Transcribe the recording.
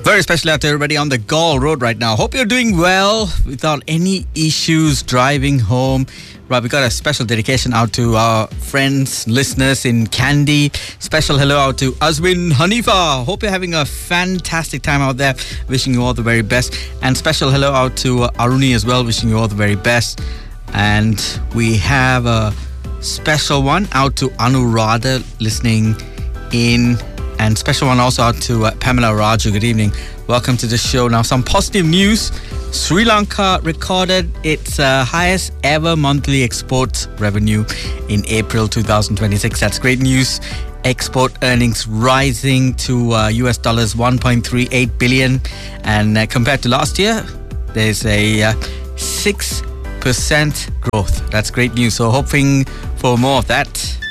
Very special out to everybody on the Gaul Road right now. Hope you're doing well without any issues driving home. Right, we got a special dedication out to our friends, listeners in Kandy. Special hello out to Azwin Hanifa. Hope you're having a fantastic time out there. Wishing you all the very best. And special hello out to Aruni as well. Wishing you all the very best. And we have a special one out to Anuradha listening in. And special one also out to Pamela Raju. Good evening. Welcome to the show. Now, some positive news. Sri Lanka recorded its highest ever monthly export revenue in April 2026. That's great news. Export earnings rising to US dollars 1.38 billion. And compared to last year, there's a 6% growth. That's great news. So hoping for more of that.